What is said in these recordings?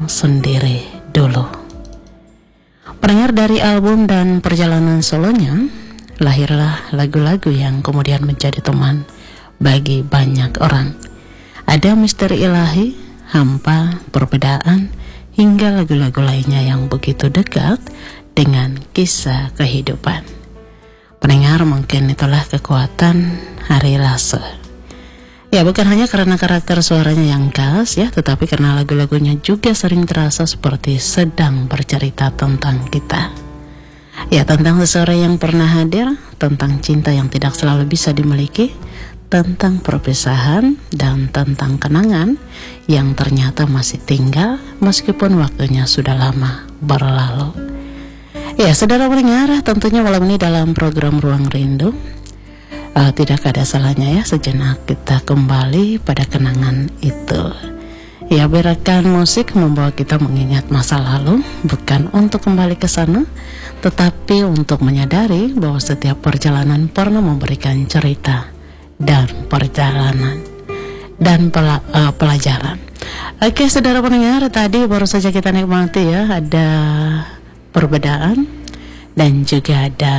sendiri dulu. Pendengar, dari album dan perjalanan solonya lahirlah lagu-lagu yang kemudian menjadi teman bagi banyak orang. Ada Misteri Ilahi, Hampa, Perbedaan, hingga lagu-lagu lainnya yang begitu dekat dengan kisah kehidupan. Pendengar, mungkin itulah kekuatan Ari Lasso. Ya, bukan hanya karena karakter suaranya yang khas ya, tetapi karena lagu-lagunya juga sering terasa seperti sedang bercerita tentang kita. Ya, tentang seseorang yang pernah hadir, tentang cinta yang tidak selalu bisa dimiliki, tentang perpisahan, dan tentang kenangan yang ternyata masih tinggal meskipun waktunya sudah lama berlalu. Ya, saudara pendengar, tentunya malam ini dalam program Ruang Rindu tidak ada salahnya ya sejenak kita kembali pada kenangan itu. Ya, biarkan musik membawa kita mengingat masa lalu, bukan untuk kembali ke sana, tetapi untuk menyadari bahwa setiap perjalanan pernah memberikan cerita dan perjalanan dan pelajaran. Oke, saudara pendengar, tadi baru saja kita nikmati ya, ada Perbedaan dan juga ada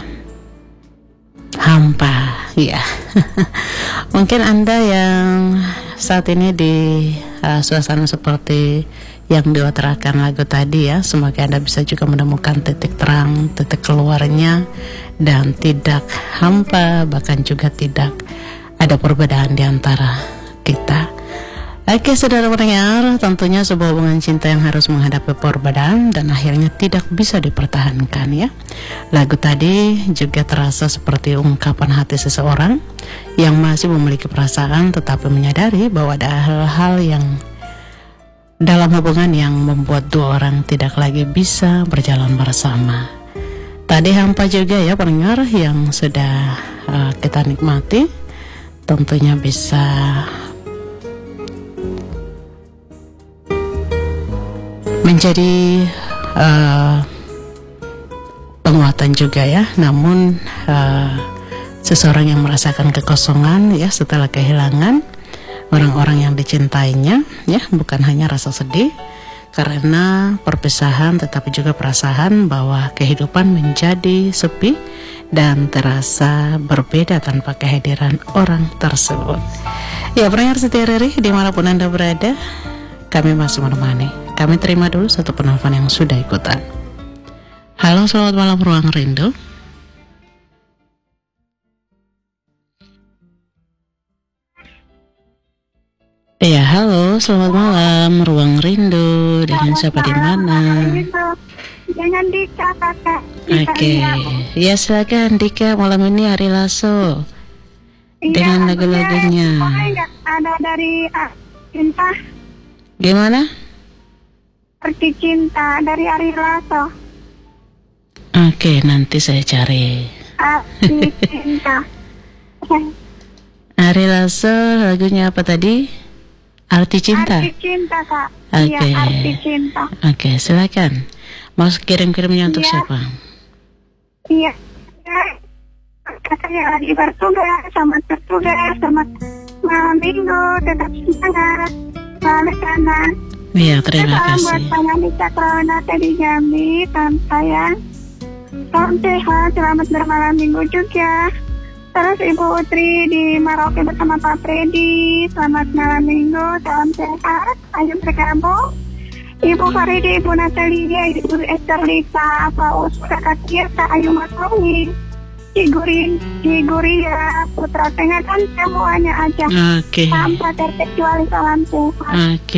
Hampa ya. Mungkin Anda yang saat ini di suasana seperti yang diutarakan lagu tadi ya, semoga Anda bisa juga menemukan titik terang, titik keluarnya, dan tidak hampa, bahkan juga tidak ada perbedaan di antara kita. Oke, saudara pendengar, tentunya sebuah hubungan cinta yang harus menghadapi perbedaan dan akhirnya tidak bisa dipertahankan ya. Lagu tadi juga terasa seperti ungkapan hati seseorang yang masih memiliki perasaan tetapi menyadari bahwa ada hal-hal yang dalam hubungan yang membuat dua orang tidak lagi bisa berjalan bersama. Tadi Hampa juga ya pendengar yang sudah kita nikmati, tentunya bisa menjadi penguatan juga ya. Namun seseorang yang merasakan kekosongan ya setelah kehilangan orang-orang yang dicintainya ya, bukan hanya rasa sedih karena perpisahan, tetapi juga perasaan bahwa kehidupan menjadi sepi dan terasa berbeda tanpa kehadiran orang tersebut. Ya, pendengar setia Riri dimanapun Anda berada, kami masih menemani. Kami terima dulu satu penelpon yang sudah ikutan. Halo, selamat malam Ruang Rindu. Iya, halo, selamat malam Ruang Rindu. Dengan siapa di mana? Dengan Dika, kakak. Oke, ya silakan Dika, malam ini Ari Lasso dengan lagu-lagunya. Ada dari Cinta. Gimana? Arti Cinta dari Ari Lasso. Oke, nanti saya cari. Arti Cinta. Ari Lasso, lagunya apa tadi? Arti Cinta. Arti Cinta, Kak. Oke. Iya, Arti Cinta. Oke, silakan. Mau kirim-kirimnya untuk siapa? Iya. Saya lagi bertugas, selamat bertugas, selamat malam minggu, tetap semangat, selamat kanan. Iya, terima kasih. kasih. Buat Panani Cakrona tadi Jambi, salam sayang, salam sehat, selamat bermalam minggu juga. Terus Ibu Utri di Maroke bersama Pak Freddy, selamat malam minggu, salam sehat, ayo bergabung. Ibu Faridi, Ibu Natalia, Ibu Esther Lisa, Pak Us, Kakak Tiasa, Ayu Masawi, Guria, Putra Tengah, dan semuanya aja. Oke. Tanpa terkecuali, salam sehat. Oke.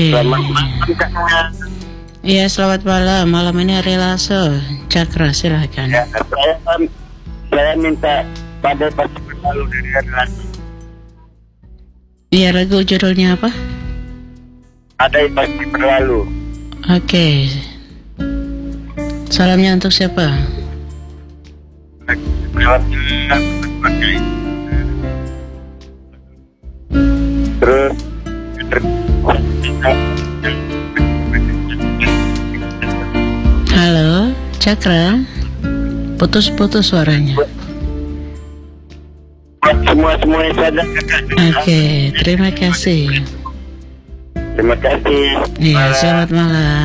Iya, selamat malam. Malam ini Ari Lasso. Cakra, silakan. Ya, saya minta pada pasti berlalu dari Ari Lasso. Iya, lagu judulnya apa? Ada yang pasti berlalu. Oke. Salamnya untuk siapa? Terus Halo, Cakra. Putus-putus suaranya. semua yang sadar kakak. Oke, terima kasih. Terima kasih. Iya, selamat malam.